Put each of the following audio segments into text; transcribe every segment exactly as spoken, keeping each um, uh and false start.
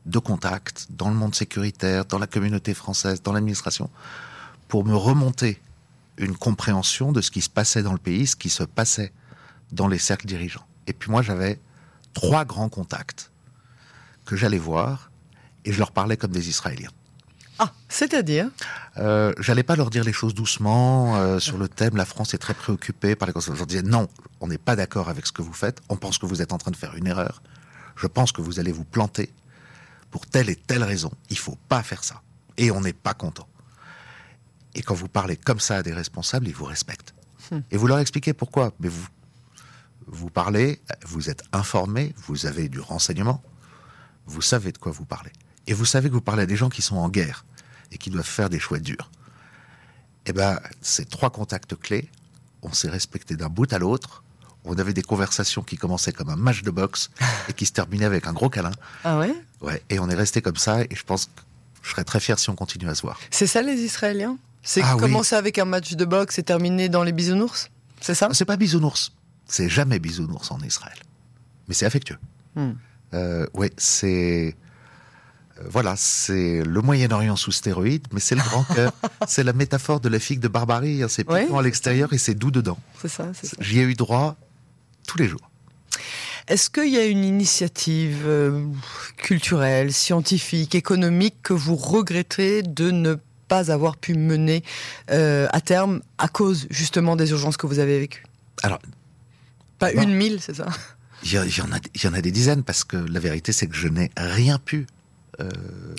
de contacts dans le monde sécuritaire, dans la communauté française, dans l'administration, pour me remonter une compréhension de ce qui se passait dans le pays, ce qui se passait dans les cercles dirigeants. Et puis moi, j'avais trois grands contacts que j'allais voir, et je leur parlais comme des Israéliens. Ah, c'est-à-dire euh, J'allais pas leur dire les choses doucement, euh, sur le thème, la France est très préoccupée par les conséquences. Je leur disais, non, on n'est pas d'accord avec ce que vous faites, on pense que vous êtes en train de faire une erreur, je pense que vous allez vous planter, pour telle et telle raison, il faut pas faire ça. Et on n'est pas content. Et quand vous parlez comme ça à des responsables, ils vous respectent. Hum. Et vous leur expliquez pourquoi. Mais vous, vous parlez, vous êtes informés, vous avez du renseignement, vous savez de quoi vous parlez. Et vous savez que vous parlez à des gens qui sont en guerre et qui doivent faire des choix durs. Eh ben, ces trois contacts clés, on s'est respecté d'un bout à l'autre. On avait des conversations qui commençaient comme un match de boxe et qui se terminaient avec un gros câlin. Ah ouais ? Ouais. Et on est resté comme ça. Et je pense que je serais très fier si on continue à se voir. C'est ça les Israéliens ? C'est ah, commencer oui. avec un match de boxe et terminer dans les bisounours ? C'est ça ? C'est pas bisounours. C'est jamais bisounours en Israël. Mais c'est affectueux. Hmm. Euh, ouais, c'est... Voilà, c'est le Moyen-Orient sous stéroïdes, mais c'est le grand cœur. C'est la métaphore de la figue de Barbarie. Hein. C'est piquant ouais, à l'extérieur et c'est doux dedans. C'est ça, c'est ça. J'y ai eu droit tous les jours. Est-ce qu'il y a une initiative euh, culturelle, scientifique, économique que vous regrettez de ne pas avoir pu mener euh, à terme à cause justement des urgences que vous avez vécues ? Alors, pas bon, une mille, c'est ça ? Il y, y, y en a des dizaines, parce que la vérité, c'est que je n'ai rien pu Euh, accomplir ?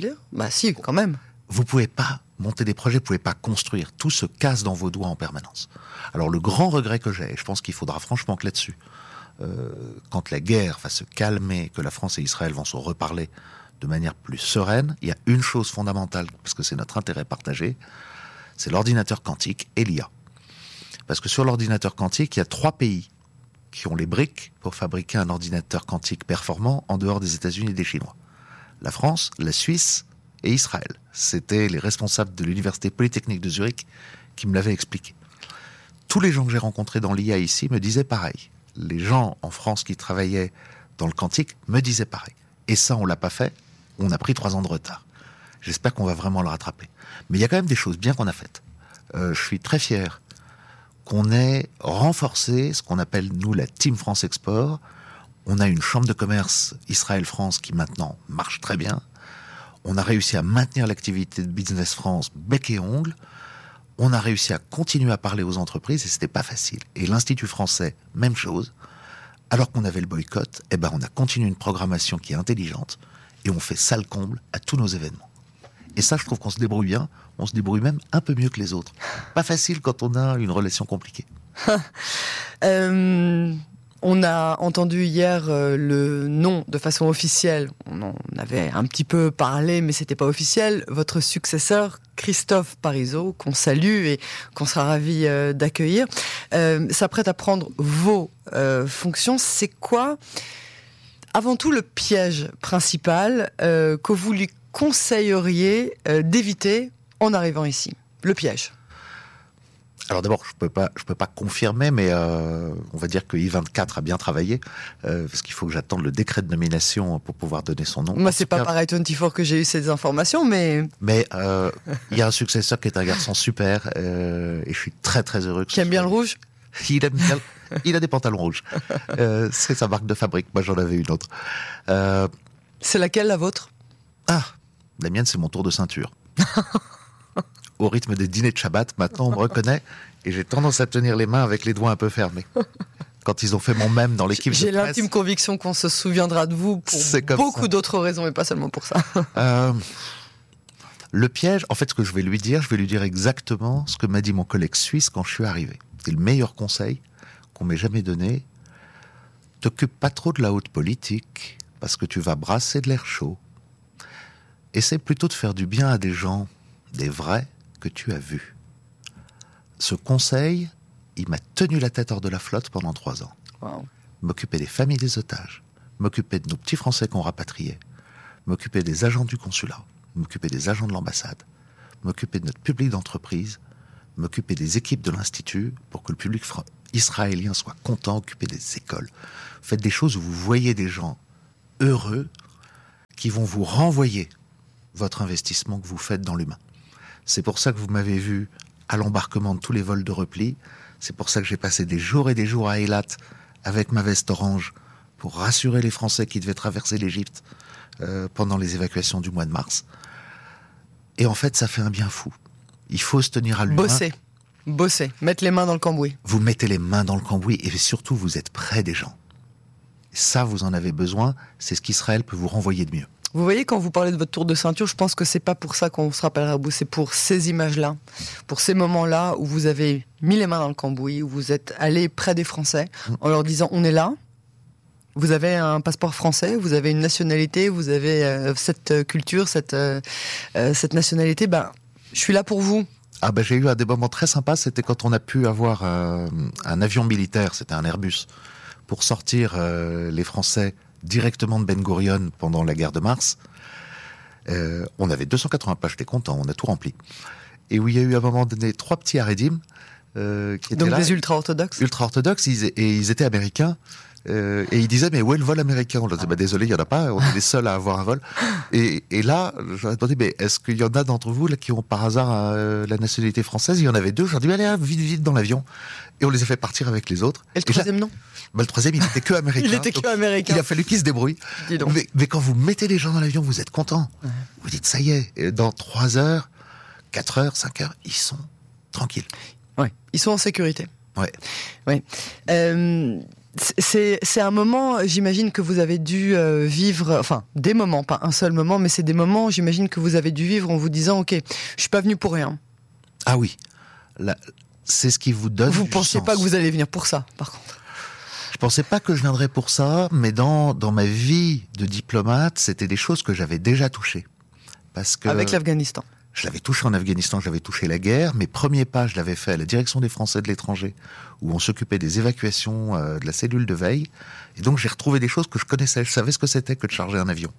Bah si, quand même. Vous pouvez pas monter des projets, vous pouvez pas construire. Tout se casse dans vos doigts en permanence. Alors le grand regret que j'ai, et je pense qu'il faudra franchement que là-dessus, euh, quand la guerre va se calmer, que la France et Israël vont se reparler de manière plus sereine, il y a une chose fondamentale, parce que c'est notre intérêt partagé, c'est l'ordinateur quantique et l'I A. Parce que sur l'ordinateur quantique, il y a trois pays qui ont les briques pour fabriquer un ordinateur quantique performant en dehors des États-Unis et des Chinois. La France, la Suisse et Israël. C'était les responsables de l'Université Polytechnique de Zurich qui me l'avaient expliqué. Tous les gens que j'ai rencontrés dans l'I A ici me disaient pareil. Les gens en France qui travaillaient dans le quantique me disaient pareil. Et ça, on l'a pas fait. On a pris trois ans de retard. J'espère qu'on va vraiment le rattraper. Mais il y a quand même des choses bien qu'on a faites. Euh, je suis très fier qu'on ait renforcé ce qu'on appelle, nous, la Team France Export. On a une chambre de commerce Israël-France qui maintenant marche très bien. On a réussi à maintenir l'activité de Business France bec et ongle. On a réussi à continuer à parler aux entreprises et c'était pas facile. Et l'Institut français, même chose. Alors qu'on avait le boycott, eh ben on a continué une programmation qui est intelligente et on fait salle comble à tous nos événements. Et ça, je trouve qu'on se débrouille bien. On se débrouille même un peu mieux que les autres. Pas facile quand on a une relation compliquée. euh... On a entendu hier euh, le nom de façon officielle. On en avait un petit peu parlé, mais c'était pas officiel. Votre successeur, Christophe Parisot, qu'on salue et qu'on sera ravi euh, d'accueillir, euh, s'apprête à prendre vos euh, fonctions. C'est quoi, avant tout, le piège principal euh, que vous lui conseilleriez euh, d'éviter en arrivant ici ? Le piège. Alors d'abord, je peux pas, je peux pas confirmer, mais euh, on va dire que I vingt-quatre a bien travaillé, euh, parce qu'il faut que j'attende le décret de nomination pour pouvoir donner son nom. Moi, c'est pas par I vingt-quatre que j'ai eu ces informations, mais... Mais il euh, y a un successeur qui est un garçon super, euh, et je suis très très heureux. Que qui aime bien le rouge ? Il aime bien, il a des pantalons rouges. Euh, c'est sa marque de fabrique, moi j'en avais une autre. Euh, c'est laquelle, la vôtre ? Ah, la mienne, c'est mon tour de ceinture. Au rythme des dîners de Shabbat, maintenant on me reconnaît et j'ai tendance à tenir les mains avec les doigts un peu fermés. Quand ils ont fait mon mème dans l'équipe j'ai de presse... J'ai l'intime conviction qu'on se souviendra de vous pour beaucoup ça. D'autres raisons et pas seulement pour ça. Euh, le piège, en fait, ce que je vais lui dire, je vais lui dire exactement ce que m'a dit mon collègue suisse quand je suis arrivé. C'est le meilleur conseil qu'on m'ait jamais donné. T'occupe pas trop de la haute politique parce que tu vas brasser de l'air chaud. Essaie plutôt de faire du bien à des gens, des vrais, que tu as vu. Ce conseil, il m'a tenu la tête hors de la flotte pendant trois ans. Wow. M'occuper des familles des otages, m'occuper de nos petits Français qu'on rapatriait, m'occuper des agents du consulat, m'occuper des agents de l'ambassade, m'occuper de notre public d'entreprise, m'occuper des équipes de l'Institut pour que le public fra- israélien soit content, occuper des écoles. Faites des choses où vous voyez des gens heureux, qui qui vont vous renvoyer votre investissement que vous faites dans l'humain. C'est pour ça que vous m'avez vu à l'embarquement de tous les vols de repli. C'est pour ça que j'ai passé des jours et des jours à Eilat avec ma veste orange pour rassurer les Français qui devaient traverser l'Égypte euh, pendant les évacuations du mois de mars. Et en fait, ça fait un bien fou. Il faut se tenir à l'humain. Bosser, bosser, mettre les mains dans le cambouis. Vous mettez les mains dans le cambouis et surtout, vous êtes près des gens. Ça, vous en avez besoin. C'est ce qu'Israël peut vous renvoyer de mieux. Vous voyez, quand vous parlez de votre tour de ceinture, je pense que c'est pas pour ça qu'on se rappellera à vous, c'est pour ces images-là, pour ces moments-là où vous avez mis les mains dans le cambouis, où vous êtes allé près des Français en leur disant on est là, vous avez un passeport français, vous avez une nationalité, vous avez euh, cette culture, cette, euh, euh, cette nationalité, ben, je suis là pour vous. Ah ben, j'ai eu un des moments très sympas, c'était quand on a pu avoir euh, un avion militaire, c'était un Airbus, pour sortir euh, les Français directement de Ben Gurion pendant la guerre de mars. Euh, on avait deux cent quatre-vingts pages, j'étais content, on a tout rempli. Et où il y a eu à un moment donné trois petits haredim euh, qui étaient Donc là. des ultra-orthodoxes. Ultra-orthodoxes, ils, et ils étaient américains. Euh, et ils disaient, mais où est le vol américain? On leur disait, bah, désolé, il n'y en a pas, on est les seuls à avoir un vol. Et, et là, j'aurais demandé, mais est-ce qu'il y en a d'entre vous là, qui ont par hasard euh, la nationalité française? Il y en avait deux, je leur ai dit, allez, vite, vite dans l'avion. Et on les a fait partir avec les autres. Et le troisième, non? Bah, le troisième, il était que américain. Il était que américain. Il a fallu qu'il se débrouille. Mais, mais quand vous mettez les gens dans l'avion, vous êtes content. Ouais. Vous dites, ça y est, et dans trois heures, quatre heures, cinq heures, ils sont tranquilles. Ouais, ils sont en sécurité. Ouais. Ouais. Euh, c'est, c'est un moment, j'imagine que vous avez dû euh, vivre, enfin, des moments, pas un seul moment, mais c'est des moments, j'imagine que vous avez dû vivre en vous disant, ok, je suis pas venu pour rien. Ah oui. La, c'est ce qui vous donne. Vous du pensiez sens. pas que vous allez venir pour ça, par contre? Je pensais pas que je viendrais pour ça, mais dans, dans ma vie de diplomate, c'était des choses que j'avais déjà touchées. Parce que avec l'Afghanistan. Je l'avais touché en Afghanistan, j'avais touché la guerre. Mes premiers pas, je l'avais fait à la direction des Français de l'étranger, où on s'occupait des évacuations euh, de la cellule de veille. Et donc j'ai retrouvé des choses que je connaissais. Je savais ce que c'était que de charger un avion.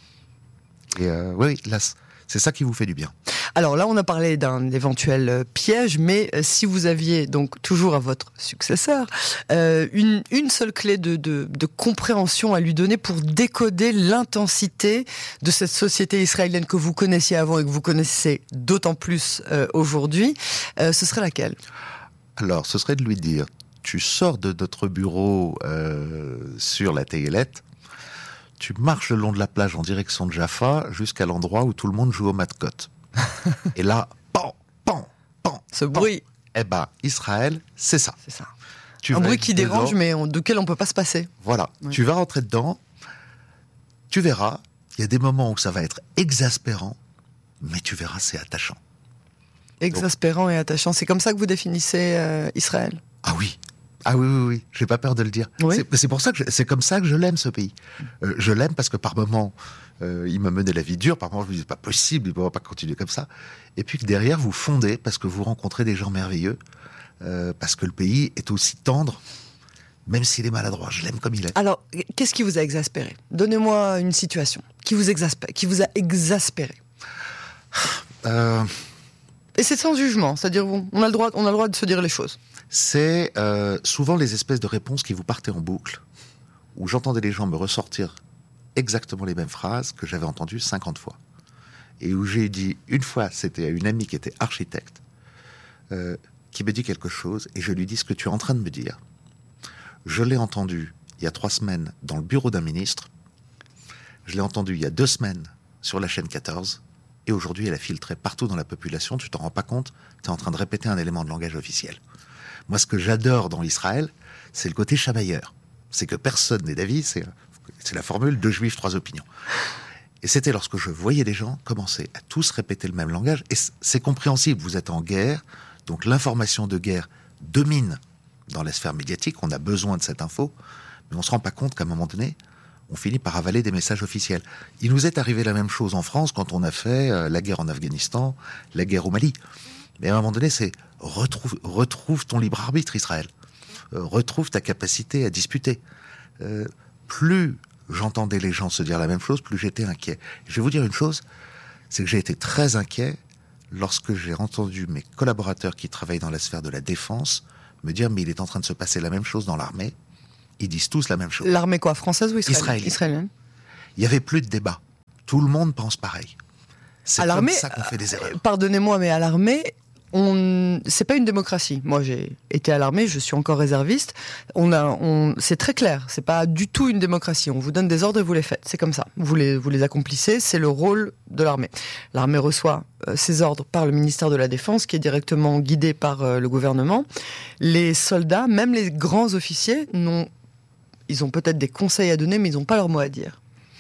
Et euh, oui, là, c'est ça qui vous fait du bien. Alors là, on a parlé d'un éventuel piège, mais si vous aviez donc toujours à votre successeur euh, une, une seule clé de, de, de compréhension à lui donner pour décoder l'intensité de cette société israélienne que vous connaissiez avant et que vous connaissez d'autant plus euh, aujourd'hui, euh, ce serait laquelle? Alors, ce serait de lui dire, tu sors de notre bureau euh, sur la Tayelette, tu marches le long de la plage en direction de Jaffa jusqu'à l'endroit où tout le monde joue au mat-cote. Et là, pan, pan, pan, ce pan. bruit. Eh ben, Israël, c'est ça. C'est ça. Tu un bruit qui dedans. dérange, mais on, duquel on peut pas se passer. Voilà. Ouais. Tu vas rentrer dedans. Tu verras. Il y a des moments où ça va être exaspérant, mais tu verras, c'est attachant. Exaspérant Donc, et attachant. C'est comme ça que vous définissez euh, Israël? Ah oui. Ah oui, oui, oui. J'ai pas peur de le dire. Oui. C'est, c'est pour ça que je, c'est comme ça que je l'aime, ce pays. Euh, je l'aime parce que par moments, euh, il m'a mené la vie dure. Par moments, je me dis, c'est pas possible, il ne va pas continuer comme ça. Et puis que derrière, vous fondez parce que vous rencontrez des gens merveilleux, euh, parce que le pays est aussi tendre, même s'il est maladroit. Je l'aime comme il est. Alors, qu'est-ce qui vous a exaspéré? Donnez-moi une situation qui vous, exaspère, qui vous a exaspéré. Euh... Et c'est sans jugement, c'est-à-dire on a le droit, on a le droit de se dire les choses. C'est euh, souvent les espèces de réponses qui vous partaient en boucle, où j'entendais les gens me ressortir exactement les mêmes phrases que j'avais entendues cinquante fois. Et où j'ai dit, une fois, c'était à une amie qui était architecte, euh, qui me dit quelque chose, et je lui dis ce que tu es en train de me dire. Je l'ai entendu il y a trois semaines dans le bureau d'un ministre, je l'ai entendu il y a deux semaines sur la chaîne quatorze, et aujourd'hui elle a filtré partout dans la population, tu t'en rends pas compte, tu es en train de répéter un élément de langage officiel. Moi, ce que j'adore dans l'Israël, c'est le côté chamailleur. C'est que personne n'est d'avis, c'est, c'est la formule « deux juifs, trois opinions ». Et c'était lorsque je voyais des gens commencer à tous répéter le même langage, et c'est compréhensible, vous êtes en guerre, donc l'information de guerre domine dans la sphère médiatique, on a besoin de cette info, mais on ne se rend pas compte qu'à un moment donné, on finit par avaler des messages officiels. Il nous est arrivé la même chose en France quand on a fait euh, la guerre en Afghanistan, la guerre au Mali. Mais à un moment donné, c'est retrouve, retrouve ton libre arbitre, Israël. Euh, retrouve ta capacité à disputer. Euh, plus j'entendais les gens se dire la même chose, plus j'étais inquiet. Je vais vous dire une chose, c'est que j'ai été très inquiet lorsque j'ai entendu mes collaborateurs qui travaillent dans la sphère de la défense me dire, mais il est en train de se passer la même chose dans l'armée. Ils disent tous la même chose. L'armée quoi, française ou israélienne? Israélienne. Il n'y avait plus de débat. tout le monde pense pareil. C'est à comme l'armée, ça qu'on fait des erreurs. Euh, pardonnez-moi, mais à l'armée, on... c'est pas une démocratie. Moi, j'ai été à l'armée, je suis encore réserviste. On a, on... C'est très clair, c'est pas du tout une démocratie. On vous donne des ordres et vous les faites. C'est comme ça. Vous les, vous les accomplissez, c'est le rôle de l'armée. L'armée reçoit euh, ses ordres par le ministère de la Défense, qui est directement guidé par euh, le gouvernement. Les soldats, même les grands officiers, n'ont... ils ont peut-être des conseils à donner, mais ils n'ont pas leur mot à dire.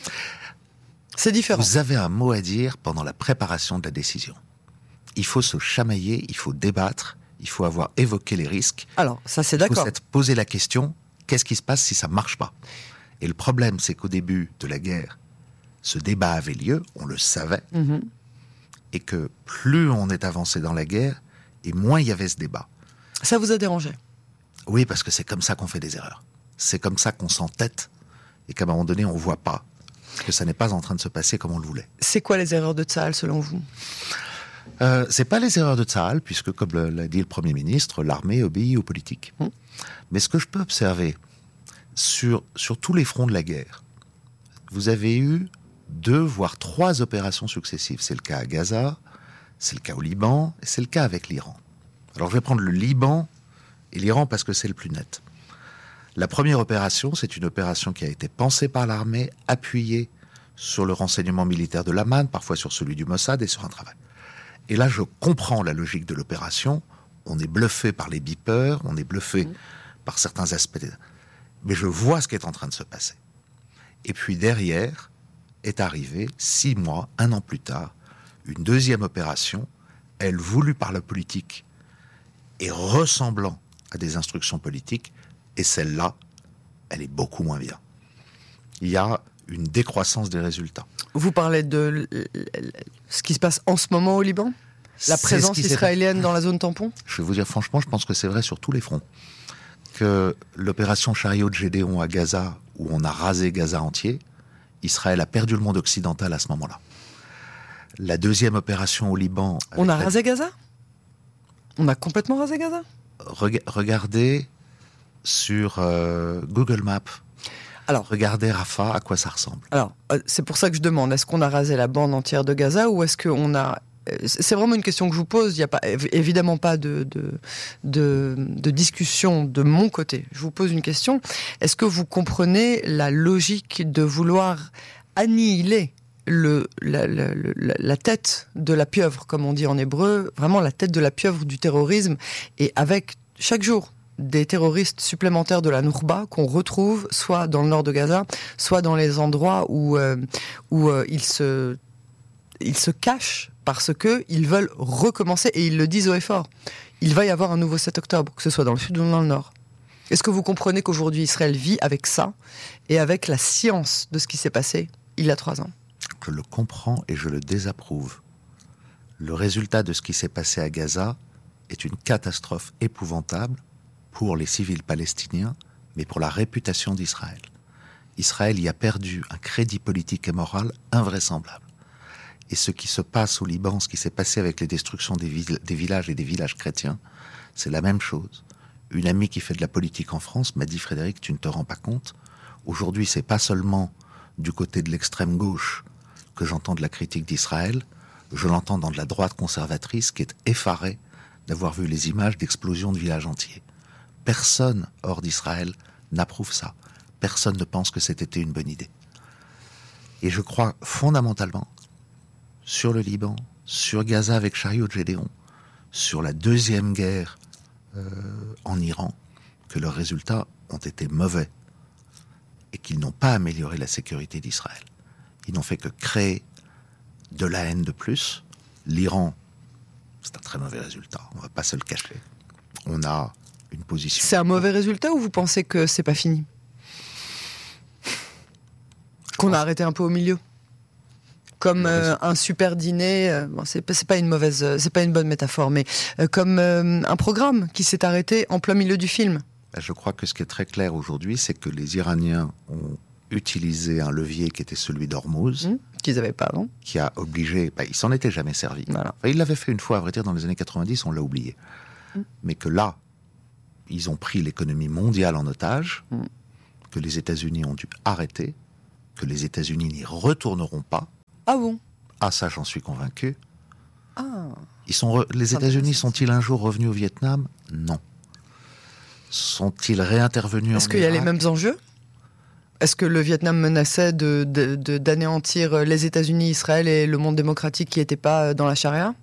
C'est différent. Vous avez un mot à dire pendant la préparation de la décision. Il faut se chamailler, il faut débattre, il faut avoir évoqué les risques. Alors, ça c'est il faut d'accord. s'être posé la question, qu'est-ce qui se passe si ça ne marche pas? Et le problème, c'est qu'au début de la guerre, ce débat avait lieu, on le savait, Mm-hmm. et que plus on est avancé dans la guerre, et moins il y avait ce débat. Ça vous a dérangé? Oui, parce que c'est comme ça qu'on fait des erreurs. C'est comme ça qu'on s'entête, et qu'à un moment donné, on ne voit pas que ça n'est pas en train de se passer comme on le voulait. C'est quoi les erreurs de Tsahal selon vous? Euh, c'est pas les erreurs de Tsahal, puisque comme l'a dit le Premier ministre, l'armée obéit aux politiques. Mmh. Mais ce que je peux observer sur, sur tous les fronts de la guerre, vous avez eu deux, voire trois opérations successives. C'est le cas à Gaza, c'est le cas au Liban, et c'est le cas avec l'Iran. Alors je vais prendre le Liban et l'Iran parce que c'est le plus net. La première opération, c'est une opération qui a été pensée par l'armée, appuyée sur le renseignement militaire de l'Aman, parfois sur celui du Mossad et sur un travail. Et là, je comprends la logique de l'opération. On est bluffé par les beepers, on est bluffé mmh. par certains aspects. Mais je vois ce qui est en train de se passer. Et puis derrière est arrivée, six mois, un an plus tard, une deuxième opération, elle voulue par la politique et ressemblant à des instructions politiques. Et celle-là, elle est beaucoup moins bien. Il y a une décroissance des résultats. Vous parlez de ce qui se passe en ce moment au Liban? La présence israélienne dans la zone tampon? Je vais vous dire franchement, je pense que c'est vrai sur tous les fronts. Que l'opération Chariot de Gédéon à Gaza, où on a rasé Gaza entier, Israël a perdu le monde occidental à ce moment-là. La deuxième opération au Liban... On a rasé Gaza? On a complètement rasé Gaza? Reg- Regardez... sur euh, Google Maps. Alors, regardez Rafah, à quoi ça ressemble. Alors, euh, c'est pour ça que je demande, est-ce qu'on a rasé la bande entière de Gaza ou est-ce qu'on a... C'est vraiment une question que je vous pose, il n'y a pas, évidemment pas de, de, de, de discussion de mon côté. Je vous pose une question, est-ce que vous comprenez la logique de vouloir annihiler le, la, la, la, la tête de la pieuvre, comme on dit en hébreu, vraiment la tête de la pieuvre du terrorisme, et avec chaque jour des terroristes supplémentaires de la Nourba qu'on retrouve soit dans le nord de Gaza, soit dans les endroits où, euh, où euh, ils, se, ils se cachent parce qu'ils veulent recommencer, et ils le disent haut et fort. Il va y avoir un nouveau sept octobre, que ce soit dans le sud ou dans le nord. Est-ce que vous comprenez qu'aujourd'hui Israël vit avec ça et avec la science de ce qui s'est passé il y a trois ans? Je le comprends et je le désapprouve. Le résultat de ce qui s'est passé à Gaza est une catastrophe épouvantable pour les civils palestiniens, mais pour la réputation d'Israël. Israël y a perdu un crédit politique et moral invraisemblable. Et ce qui se passe au Liban, ce qui s'est passé avec les destructions des, villes, des villages et des villages chrétiens, c'est la même chose. Une amie qui fait de la politique en France m'a dit « Frédéric, tu ne te rends pas compte, aujourd'hui c'est pas seulement du côté de l'extrême gauche que j'entends de la critique d'Israël, je l'entends dans de la droite conservatrice qui est effarée d'avoir vu les images d'explosions de villages entiers. Personne hors d'Israël n'approuve ça. Personne ne pense que c'était une bonne idée. Et je crois fondamentalement, sur le Liban, sur Gaza avec Chariot de Gédéon, sur la deuxième guerre euh, en Iran, que leurs résultats ont été mauvais et qu'ils n'ont pas amélioré la sécurité d'Israël. Ils n'ont fait que créer de la haine de plus. L'Iran, c'est un très mauvais résultat, on ne va pas se le cacher. On a une position... C'est un mauvais résultat ou vous pensez que c'est pas fini? Qu'on a arrêté un peu au milieu? Comme euh, un super dîner, euh, bon, c'est, c'est pas une mauvaise, euh, c'est pas une bonne métaphore, mais euh, comme euh, un programme qui s'est arrêté en plein milieu du film. Je crois que ce qui est très clair aujourd'hui, c'est que les Iraniens ont utilisé un levier qui était celui d'Ormuz, mmh, qu'ils n'avaient pas avant, qui a obligé, bah, ils s'en étaient jamais servis. Voilà. Enfin, ils l'avaient fait une fois, à vrai dire, dans les années quatre-vingt-dix, on l'a oublié. Mmh. Mais que là, ils ont pris l'économie mondiale en otage, mmh. que les États-Unis ont dû arrêter, que les États-Unis n'y retourneront pas, Ah bon? Ah, ça, j'en suis convaincu. Ah. Ils sont re... Les États-Unis sont-ils un jour revenus au Vietnam? Non. Sont-ils réintervenus en Est-ce qu'il y a les Irak? mêmes enjeux? Est-ce que le Vietnam menaçait de, de, de, d'anéantir les États-Unis, Israël et le monde démocratique qui n'était pas dans la charia?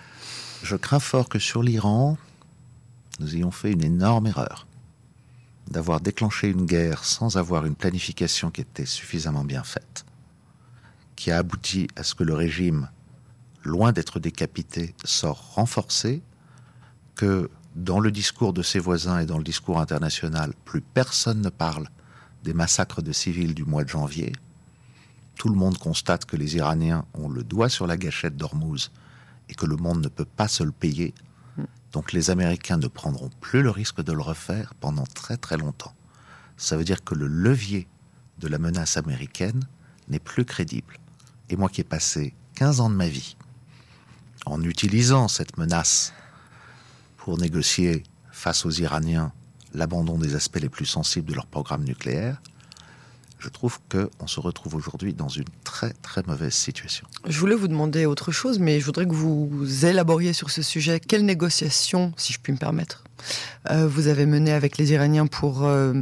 Je crains fort que sur l'Iran, nous ayons fait une énorme erreur d'avoir déclenché une guerre sans avoir une planification qui était suffisamment bien faite, qui a abouti à ce que le régime, loin d'être décapité, sort renforcé, que dans le discours de ses voisins et dans le discours international, plus personne ne parle des massacres de civils du mois de janvier. Tout le monde constate que les Iraniens ont le doigt sur la gâchette d'Ormuz et que le monde ne peut pas se le payer. Donc les Américains ne prendront plus le risque de le refaire pendant très très longtemps. Ça veut dire que le levier de la menace américaine n'est plus crédible. Et moi qui ai passé quinze ans de ma vie en utilisant cette menace pour négocier face aux Iraniens l'abandon des aspects les plus sensibles de leur programme nucléaire, je trouve qu'on se retrouve aujourd'hui dans une très très mauvaise situation. Je voulais vous demander autre chose, mais je voudrais que vous élaboriez sur ce sujet. Quelles négociations, si je puis me permettre, euh, vous avez menées avec les Iraniens pour euh,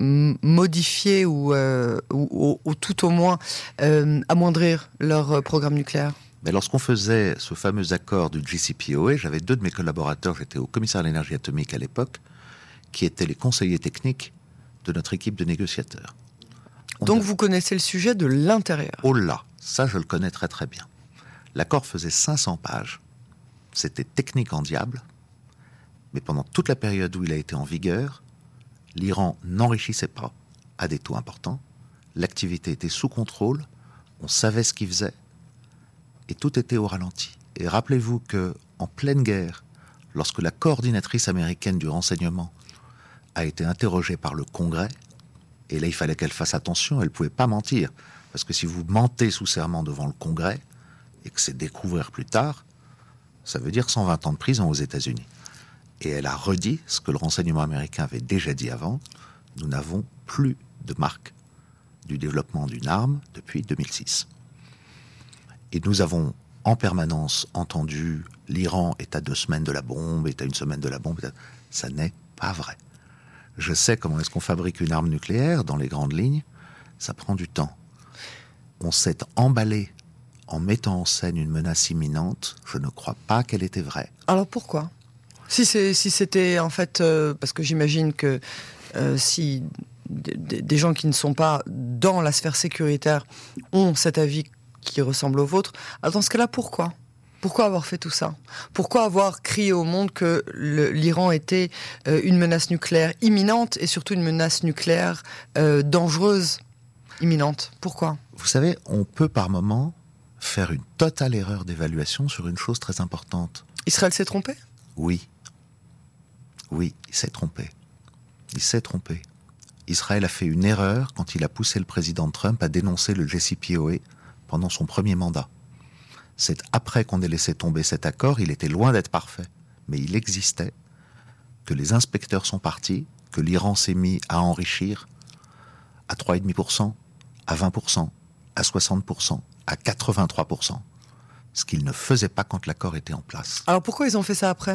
modifier ou, euh, ou, ou, ou tout au moins euh, amoindrir leur programme nucléaire? Mais lorsqu'on faisait ce fameux accord du J C P O A, j'avais deux de mes collaborateurs, j'étais au commissaire à l'énergie atomique à l'époque, qui étaient les conseillers techniques de notre équipe de négociateurs. On Donc a... vous connaissez le sujet de l'intérieur? Oh là, ça je le connais très très bien. L'accord faisait cinq cents pages. C'était technique en diable. Mais pendant toute la période où il a été en vigueur, l'Iran n'enrichissait pas à des taux importants. L'activité était sous contrôle. On savait ce qu'il faisait. Et tout était au ralenti. Et rappelez-vous que, en pleine guerre, lorsque la coordinatrice américaine du renseignement a été interrogée par le Congrès, et là il fallait qu'elle fasse attention, elle ne pouvait pas mentir, parce que si vous mentez sous serment devant le Congrès, et que c'est découvert plus tard, ça veut dire cent vingt ans de prison aux États-Unis. Et elle a redit ce que le renseignement américain avait déjà dit avant, nous n'avons plus de marque du développement d'une arme depuis deux mille six. Et nous avons en permanence entendu l'Iran est à deux semaines de la bombe, est à une semaine de la bombe. Ça n'est pas vrai. Je sais comment est-ce qu'on fabrique une arme nucléaire dans les grandes lignes. Ça prend du temps. On s'est emballé en mettant en scène une menace imminente. Je ne crois pas qu'elle était vraie. Alors pourquoi? Si, c'est, si c'était en fait... Euh, parce que j'imagine que euh, si d- des gens qui ne sont pas dans la sphère sécuritaire ont cet avis qui ressemble au vôtre, alors dans ce cas-là, pourquoi? Pourquoi avoir fait tout ça? Pourquoi avoir crié au monde que le, l'Iran était euh, une menace nucléaire imminente et surtout une menace nucléaire euh, dangereuse, imminente? Pourquoi? Vous savez, on peut par moment faire une totale erreur d'évaluation sur une chose très importante. Israël s'est trompé? Oui. Oui, il s'est trompé. Il s'est trompé. Israël a fait une erreur quand il a poussé le président Trump à dénoncer le J C P O A pendant son premier mandat. C'est après qu'on ait laissé tomber cet accord, il était loin d'être parfait, mais il existait, que les inspecteurs sont partis, que l'Iran s'est mis à enrichir à trois virgule cinq pour cent, à vingt pour cent, à soixante pour cent, à quatre-vingt-trois pour cent, ce qu'ils ne faisaient pas quand l'accord était en place. Alors pourquoi ils ont fait ça après?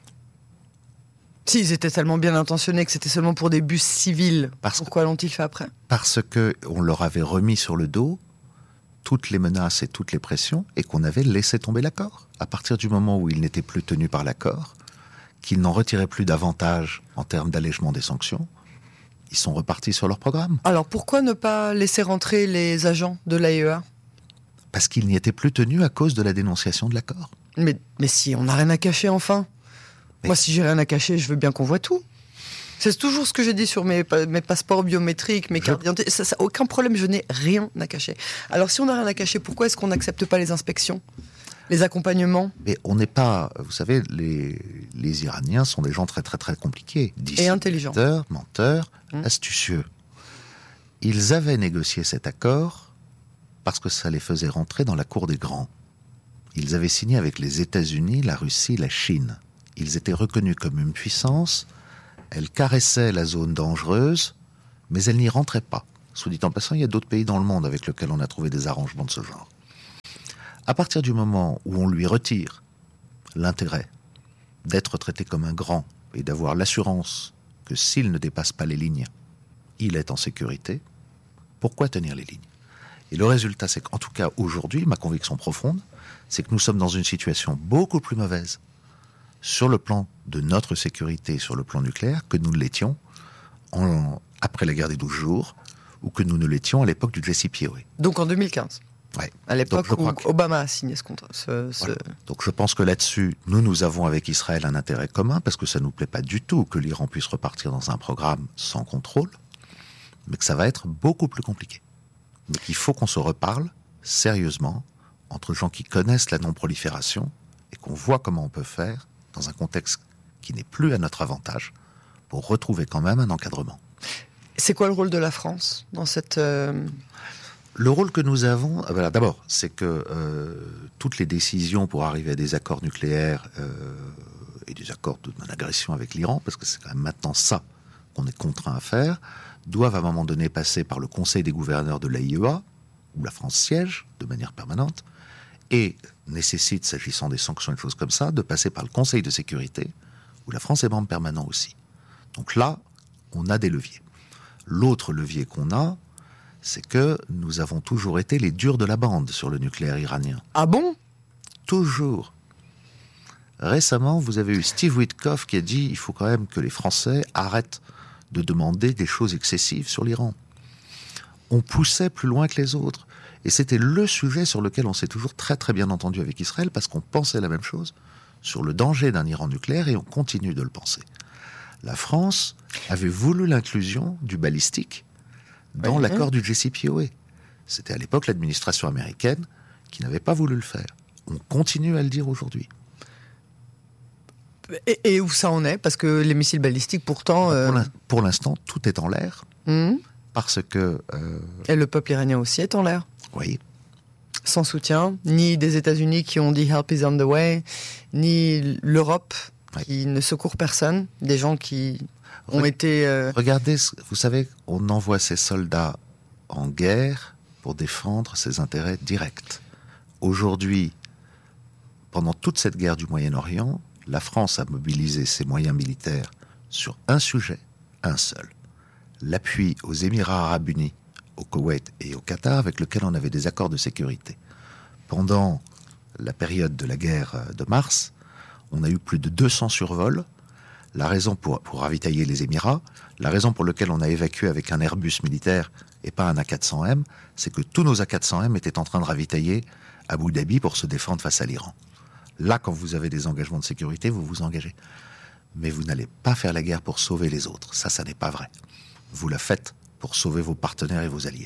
S'ils étaient tellement bien intentionnés que c'était seulement pour des buts civils, parce pourquoi que, l'ont-ils fait après? Parce qu'on leur avait remis sur le dos toutes les menaces et toutes les pressions, et qu'on avait laissé tomber l'accord. À partir du moment où il n'était plus tenu par l'accord, qu'ils n'en retiraient plus davantage en termes d'allègement des sanctions, ils sont repartis sur leur programme. Alors pourquoi ne pas laisser rentrer les agents de l'A E A? Parce qu'ils n'y étaient plus tenus à cause de la dénonciation de l'accord. Mais, mais si, on n'a rien à cacher enfin. Mais... Moi, si j'ai rien à cacher, je veux bien qu'on voit tout. C'est toujours ce que j'ai dit sur mes, mes passeports biométriques, mes je... cartes d'identité. Ça, ça, aucun problème, je n'ai rien à cacher. Alors, si on n'a rien à cacher, pourquoi est-ce qu'on n'accepte pas les inspections, les accompagnements? Mais on n'est pas... Vous savez, les, les Iraniens sont des gens très, très, très compliqués. Et intelligents. Menteurs, menteurs hum. astucieux. Ils avaient négocié cet accord parce que ça les faisait rentrer dans la cour des grands. Ils avaient signé avec les États-Unis, la Russie, la Chine. Ils étaient reconnus comme une puissance... Elle caressait la zone dangereuse, mais elle n'y rentrait pas. Soit dit en passant, il y a d'autres pays dans le monde avec lesquels on a trouvé des arrangements de ce genre. À partir du moment où on lui retire l'intérêt d'être traité comme un grand et d'avoir l'assurance que s'il ne dépasse pas les lignes, il est en sécurité, pourquoi tenir les lignes? Et le résultat, c'est qu'en tout cas aujourd'hui, ma conviction profonde, c'est que nous sommes dans une situation beaucoup plus mauvaise sur le plan de notre sécurité, sur le plan nucléaire, que nous ne l'étions en, après la guerre des douze jours, ou que nous ne l'étions à l'époque du J C P O A. Donc en deux mille quinze, ouais. à l'époque où que... Obama a signé ce contrat. Ce, ce... Voilà. Donc je pense que là-dessus, nous, nous avons avec Israël un intérêt commun, parce que ça ne nous plaît pas du tout que l'Iran puisse repartir dans un programme sans contrôle, mais que ça va être beaucoup plus compliqué. Mais qu'il faut qu'on se reparle sérieusement entre gens qui connaissent la non-prolifération et qu'on voit comment on peut faire dans un contexte qui n'est plus à notre avantage pour retrouver quand même un encadrement. C'est quoi le rôle de la France dans cette... Euh... Le rôle que nous avons, voilà, d'abord, c'est que euh, toutes les décisions pour arriver à des accords nucléaires euh, et des accords de non-agression avec l'Iran, parce que c'est quand même maintenant ça qu'on est contraint à faire, doivent à un moment donné passer par le Conseil des gouverneurs de l'A I E A, où la France siège de manière permanente, et nécessitent, s'agissant des sanctions et des choses comme ça, de passer par le Conseil de sécurité, où la France est membre permanent aussi. Donc là, on a des leviers. L'autre levier qu'on a, c'est que nous avons toujours été les durs de la bande sur le nucléaire iranien. Ah bon ? Toujours. Récemment, vous avez eu Steve Witkoff qui a dit il faut quand même que les Français arrêtent de demander des choses excessives sur l'Iran. On poussait plus loin que les autres. Et c'était le sujet sur lequel on s'est toujours très très bien entendu avec Israël, parce qu'on pensait la même chose sur le danger d'un Iran nucléaire, et on continue de le penser. La France avait voulu l'inclusion du balistique dans oui, l'accord oui. du J C P O A. C'était à l'époque l'administration américaine qui n'avait pas voulu le faire. On continue à le dire aujourd'hui. Et, et où ça en est? Parce que les missiles balistiques, pourtant... Euh... Pour l'instant, tout est en l'air. Mmh. Parce que... Euh... Et le peuple iranien aussi est en l'air. Oui. Sans soutien, ni des États-Unis qui ont dit « help is on the way », ni l'Europe oui. qui ne secourt personne, des gens qui ont Re- été... Euh... Regardez, vous savez, on envoie ses soldats en guerre pour défendre ses intérêts directs. Aujourd'hui, pendant toute cette guerre du Moyen-Orient, la France a mobilisé ses moyens militaires sur un sujet, un seul. L'appui aux Émirats arabes unis, au Koweït et au Qatar, avec lequel on avait des accords de sécurité. Pendant la période de la guerre de mars, on a eu plus de deux cents survols. La raison pour, pour ravitailler les Émirats, la raison pour laquelle on a évacué avec un Airbus militaire et pas un A quatre cents M, c'est que tous nos A quatre cents M étaient en train de ravitailler Abu Dhabi pour se défendre face à l'Iran. Là, quand vous avez des engagements de sécurité, vous vous engagez. Mais vous n'allez pas faire la guerre pour sauver les autres. Ça, ça n'est pas vrai. Vous la faites pour sauver vos partenaires et vos alliés.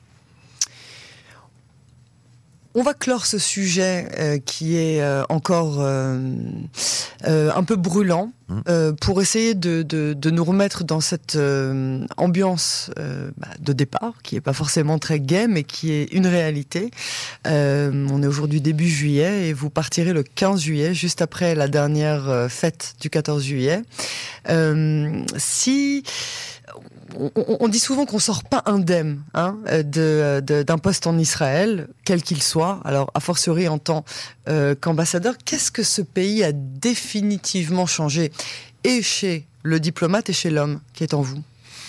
On va clore ce sujet euh, qui est euh, encore euh, euh, un peu brûlant mmh. euh, pour essayer de, de, de nous remettre dans cette euh, ambiance euh, bah, de départ qui n'est pas forcément très gaie mais qui est une réalité. Euh, on est aujourd'hui début juillet et vous partirez le quinze juillet, juste après la dernière euh, fête du quatorze juillet. Euh, si... On, on dit souvent qu'on sort pas indemne hein, de, de, d'un poste en Israël, quel qu'il soit. Alors, a fortiori en tant euh, qu'ambassadeur, qu'est-ce que ce pays a définitivement changé, et chez le diplomate et chez l'homme qui est en vous?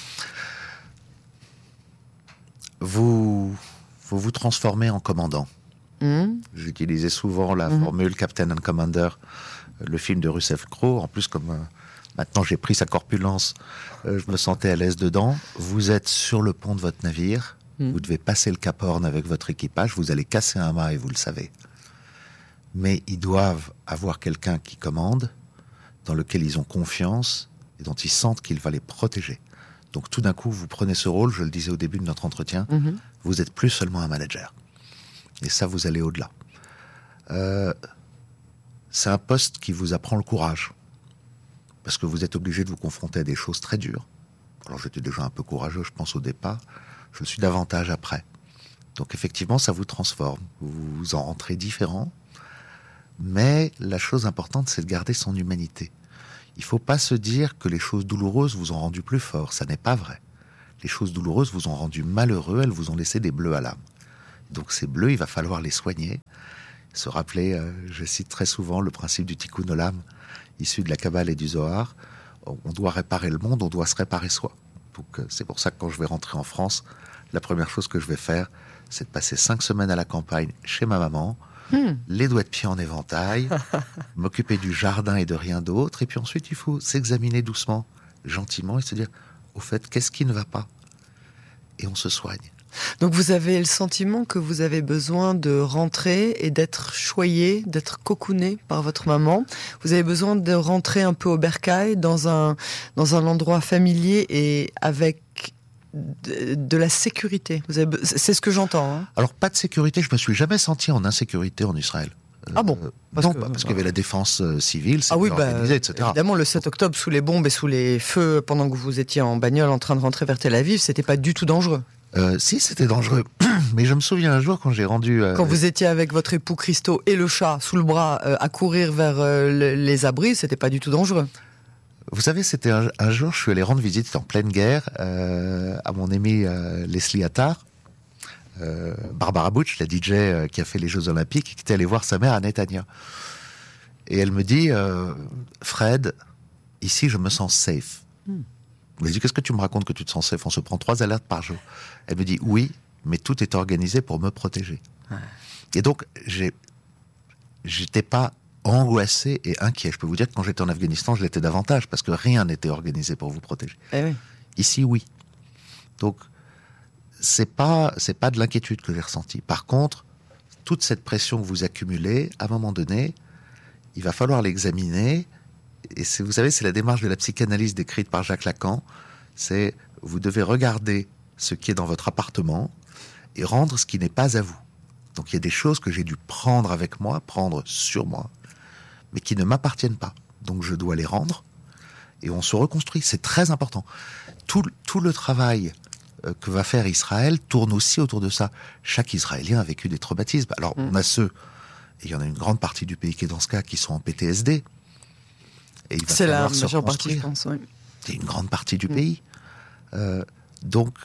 Vous vous, vous transformez en commandant. Mmh. J'utilisais souvent la mmh. formule Captain and Commander, le film de Russell Crowe, en plus comme... Euh, Maintenant, j'ai pris sa corpulence, euh, je me sentais à l'aise dedans. Vous êtes sur le pont de votre navire, mmh. vous devez passer le Cap Horn avec votre équipage, vous allez casser un mât et vous le savez. Mais ils doivent avoir quelqu'un qui commande, dans lequel ils ont confiance et dont ils sentent qu'il va les protéger. Donc tout d'un coup, vous prenez ce rôle, je le disais au début de notre entretien, mmh. vous n'êtes plus seulement un manager. Et ça, vous allez au-delà. Euh, c'est un poste qui vous apprend le courage. Parce que vous êtes obligé de vous confronter à des choses très dures. Alors j'étais déjà un peu courageux, je pense, au départ. Je le suis davantage après. Donc effectivement, ça vous transforme. Vous en rentrez différent. Mais la chose importante, c'est de garder son humanité. Il ne faut pas se dire que les choses douloureuses vous ont rendu plus fort. Ça n'est pas vrai. Les choses douloureuses vous ont rendu malheureux, elles vous ont laissé des bleus à l'âme. Donc ces bleus, il va falloir les soigner. Se rappeler, euh, je cite très souvent le principe du tikkun olam, issu de la Kabbale et du Zohar. On doit réparer le monde, on doit se réparer soi. Donc euh, c'est pour ça que quand je vais rentrer en France, la première chose que je vais faire, c'est de passer cinq semaines à la campagne chez ma maman, hmm. les doigts de pied en éventail, m'occuper du jardin et de rien d'autre. Et puis ensuite, il faut s'examiner doucement, gentiment, et se dire, au fait, qu'est-ce qui ne va pas ? Et on se soigne. Donc vous avez le sentiment que vous avez besoin de rentrer et d'être choyé, d'être cocooné par votre maman. Vous avez besoin de rentrer un peu au bercail, dans un, dans un endroit familier et avec de, de la sécurité. Vous avez, c'est ce que j'entends. Hein. Alors pas de sécurité, je me suis jamais senti en insécurité en Israël. Ah bon? Parce Non, que, parce qu'il y avait la défense euh, civile, c'était ah oui, organisé, bah, et cetera. Évidemment, le sept octobre, sous les bombes et sous les feux, pendant que vous étiez en bagnole en train de rentrer vers Tel Aviv, c'était pas du tout dangereux. Euh, si, c'était dangereux. Mais je me souviens un jour quand j'ai rendu... Euh, quand vous étiez avec votre époux Christo et le chat sous le bras euh, à courir vers euh, le, les abris, c'était pas du tout dangereux. Vous savez, c'était un, un jour, je suis allé rendre visite, c'était en pleine guerre, euh, à mon ami euh, Leslie Attard, euh, Barbara Butch, la D J euh, qui a fait les Jeux Olympiques, qui était allée voir sa mère à Netanya. Et elle me dit, euh, Fred, ici je me sens safe. Hmm. Je lui ai dit, qu'est-ce que tu me racontes que tu te sens safe ? On se prend trois alertes par jour. Elle me dit, oui, mais tout est organisé pour me protéger. Ouais. Et donc, j'ai, j'étais pas angoissé et inquiet. Je peux vous dire que quand j'étais en Afghanistan, je l'étais davantage, parce que rien n'était organisé pour vous protéger. Eh oui. Ici, oui. Donc, c'est pas, c'est pas de l'inquiétude que j'ai ressentie. Par contre, toute cette pression que vous accumulez, à un moment donné, il va falloir l'examiner. Et c'est, vous savez, c'est la démarche de la psychanalyse décrite par Jacques Lacan. C'est, vous devez regarder ce qui est dans votre appartement et rendre ce qui n'est pas à vous. Donc il y a des choses que j'ai dû prendre avec moi, prendre sur moi, mais qui ne m'appartiennent pas. Donc je dois les rendre et on se reconstruit. C'est très important. Tout, tout le travail euh, que va faire Israël tourne aussi autour de ça. Chaque Israélien a vécu des traumatismes. Alors mmh. on a ceux, et il y en a une grande partie du pays qui est dans ce cas, qui sont en P T S D. Et il va c'est la se majeure partie, je pense. Oui. C'est une grande partie du mmh. pays. Euh, donc,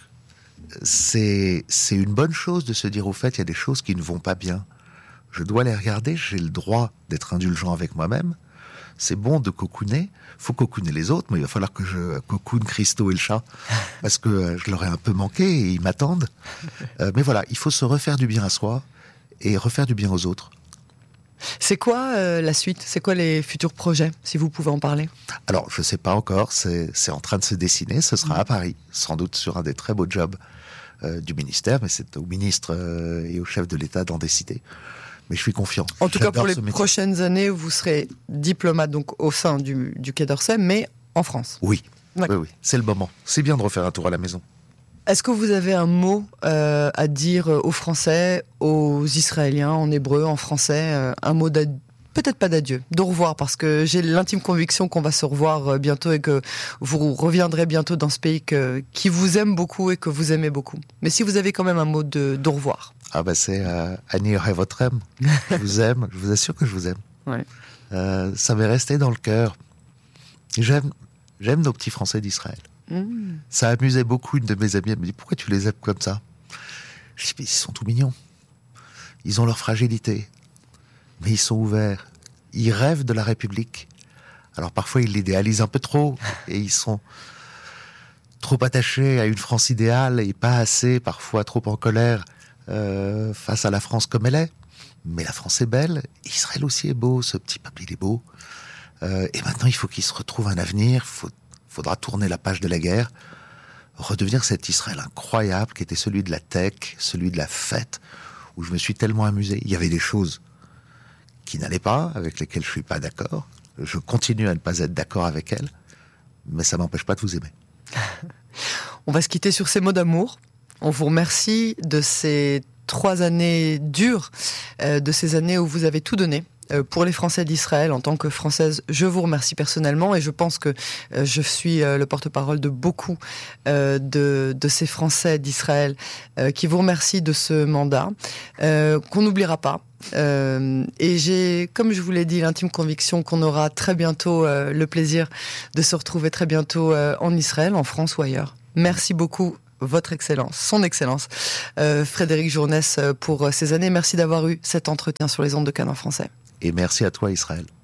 c'est, c'est une bonne chose de se dire, au fait, il y a des choses qui ne vont pas bien. Je dois les regarder, j'ai le droit d'être indulgent avec moi-même. C'est bon de cocooner. Il faut cocooner les autres, mais il va falloir que je cocoone Christo et le chat, parce que je leur ai un peu manqué et ils m'attendent. Euh, mais voilà, il faut se refaire du bien à soi et refaire du bien aux autres. C'est quoi euh, la suite ? C'est quoi les futurs projets, si vous pouvez en parler ? Alors, je ne sais pas encore, c'est, c'est en train de se dessiner, ce sera mmh. à Paris, sans doute sur un des très beaux jobs euh, du ministère, mais c'est au ministre euh, et au chef de l'État d'en décider. Mais je suis confiant. En tout J'adore cas, pour les prochaines années, vous serez diplomate donc au sein du, du Quai d'Orsay, mais en France. Oui, oui, oui, c'est le moment. C'est bien de refaire un tour à la maison. Est-ce que vous avez un mot euh, à dire aux Français, aux Israéliens, en hébreu, en français, euh, un mot d'adieu, peut-être pas d'adieu, d'au revoir, parce que j'ai l'intime conviction qu'on va se revoir euh, bientôt et que vous reviendrez bientôt dans ce pays que, qui vous aime beaucoup et que vous aimez beaucoup. Mais si vous avez quand même un mot de, d'au revoir. Ah bah c'est euh, Ani Ohevotrem. Je vous aime, je vous assure que je vous aime. Ouais. Euh, ça m'est resté dans le cœur. J'aime, j'aime nos petits Français d'Israël. Mmh. Ça amusait beaucoup une de mes amies. Elle me dit, pourquoi tu les aimes comme ça ? Je dis, mais ils sont tout mignons. Ils ont leur fragilité. Mais ils sont ouverts. Ils rêvent de la République. Alors parfois, ils l'idéalisent un peu trop. Et ils sont trop attachés à une France idéale et pas assez, parfois trop en colère euh, face à la France comme elle est. Mais la France est belle. Israël aussi est beau. Ce petit peuple, il est beau. Euh, et maintenant, il faut qu'il se retrouve un avenir. Il faut Il faudra tourner la page de la guerre, redevenir cet Israël incroyable qui était celui de la tech, celui de la fête, où je me suis tellement amusé. Il y avait des choses qui n'allaient pas, avec lesquelles je suis pas d'accord. Je continue à ne pas être d'accord avec elles, mais ça m'empêche pas de vous aimer. On va se quitter sur ces mots d'amour. On vous remercie de ces trois années dures, euh, de ces années où vous avez tout donné. Pour les Français d'Israël, en tant que Française, je vous remercie personnellement et je pense que euh, je suis euh, le porte-parole de beaucoup euh, de, de ces Français d'Israël euh, qui vous remercient de ce mandat, euh, qu'on n'oubliera pas. Euh, et j'ai, comme je vous l'ai dit, l'intime conviction qu'on aura très bientôt euh, le plaisir de se retrouver très bientôt euh, en Israël, en France ou ailleurs. Merci beaucoup, votre excellence, son excellence, euh, Frédéric Journes, pour ces années. Merci d'avoir eu cet entretien sur les ondes de Cannes en français. Et merci à toi, Israël.